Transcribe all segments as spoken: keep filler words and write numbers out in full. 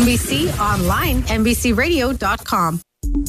B C online, N B C radio dot com.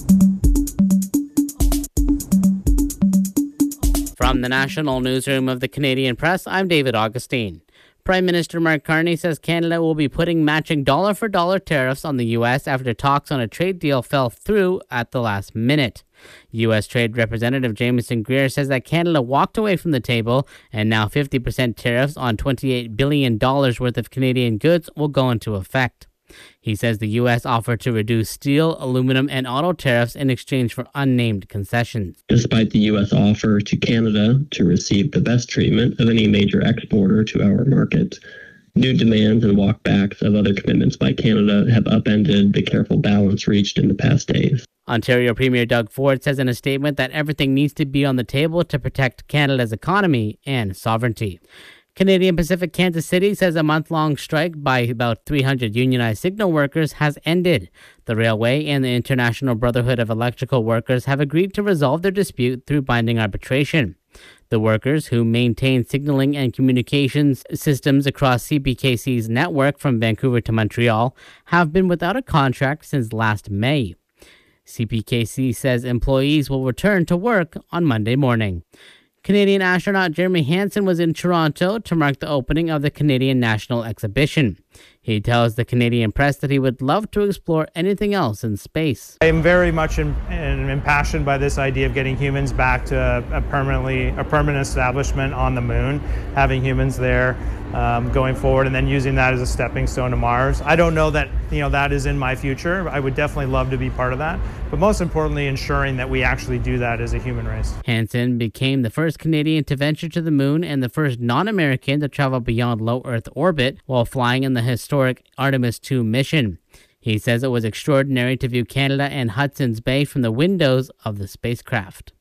From the National Newsroom of the Canadian Press, I'm David Augustine. Prime Minister Mark Carney says Canada will be putting matching dollar-for-dollar tariffs on the U S after talks on a trade deal fell through at the last minute. U S Trade Representative Jameson Greer says that Canada walked away from the table, and now fifty percent tariffs on twenty-eight billion dollars worth of Canadian goods will go into effect. He says the U S offered to reduce steel, aluminum, and auto tariffs in exchange for unnamed concessions. Despite the U S offer to Canada to receive the best treatment of any major exporter to our market, new demands and walkbacks of other commitments by Canada have upended the careful balance reached in the past days. Ontario Premier Doug Ford says in a statement that everything needs to be on the table to protect Canada's economy and sovereignty. Canadian Pacific Kansas City says a month-long strike by about three hundred unionized signal workers has ended. The railway and the International Brotherhood of Electrical Workers have agreed to resolve their dispute through binding arbitration. The workers, who maintain signaling and communications systems across C P K C's network from Vancouver to Montreal, have been without a contract since last May. C P K C says employees will return to work on Monday morning. Canadian astronaut Jeremy Hansen was in Toronto to mark the opening of the Canadian National Exhibition. He tells the Canadian Press that he would love to explore anything else in space. I am very much in, in, impassioned by this idea of getting humans back to a, a permanently a permanent establishment on the moon, having humans there um, going forward, and then using that as a stepping stone to Mars. I don't know that you know that is in my future. I would definitely love to be part of that, but most importantly, ensuring that we actually do that as a human race. Hansen became the first Canadian to venture to the moon and the first non-American to travel beyond low Earth orbit while flying in the historic Artemis two mission. He says it was extraordinary to view Canada and Hudson's Bay from the windows of the spacecraft.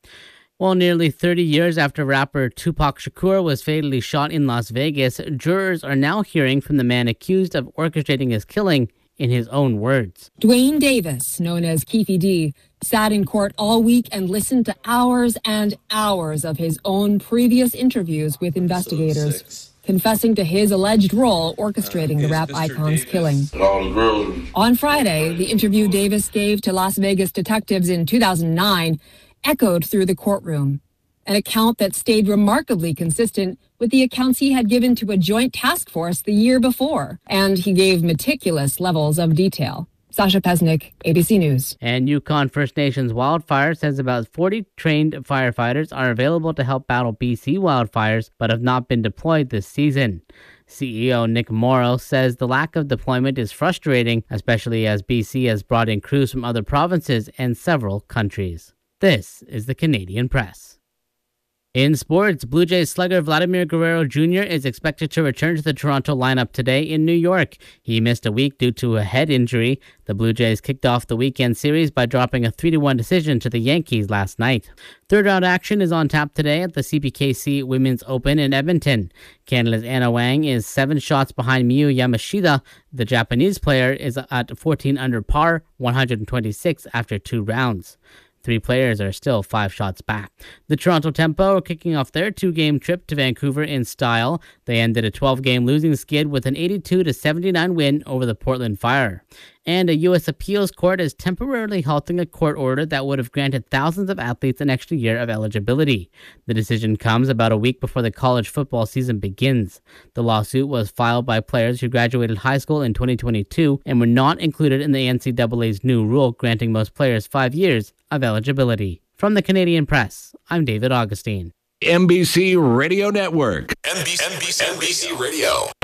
Well, nearly thirty years after rapper Tupac Shakur was fatally shot in Las Vegas, jurors are now hearing from the man accused of orchestrating his killing in his own words. Dwayne Davis, known as Keefe D, sat in court all week and listened to hours and hours of his own previous interviews with investigators, confessing to his alleged role orchestrating uh, the rap icon's Davis. killing. On Friday, the interview Davis gave to Las Vegas detectives in two thousand nine echoed through the courtroom, an account that stayed remarkably consistent with the accounts he had given to a joint task force the year before, and he gave meticulous levels of detail. Sasha Pesnick, A B C News. And Yukon First Nations Wildfire says about forty trained firefighters are available to help battle B C wildfires, but have not been deployed this season. C E O Nick Morrow says the lack of deployment is frustrating, especially as B C has brought in crews from other provinces and several countries. This is the Canadian Press. In sports, Blue Jays slugger Vladimir Guerrero Junior is expected to return to the Toronto lineup today in New York. He missed a week due to a head injury. The Blue Jays kicked off the weekend series by dropping a three to one decision to the Yankees last night. Third round action is on tap today at the C P K C Women's Open in Edmonton. Canada's Anna Wang is seven shots behind Miyu Yamashita. The Japanese player is at fourteen under par, one hundred twenty-six after two rounds. Three players are still five shots back. The Toronto Tempo are kicking off their two-game trip to Vancouver in style. They ended a twelve-game losing skid with an eighty-two to seventy-nine win over the Portland Fire. And a U S appeals court is temporarily halting a court order that would have granted thousands of athletes an extra year of eligibility. The decision comes about a week before the college football season begins. The lawsuit was filed by players who graduated high school in twenty twenty-two and were not included in the N C double A's new rule granting most players five years of eligibility. From the Canadian Press, I'm David Augustine. N B C Radio Network. N B C, N B C, N B C Radio.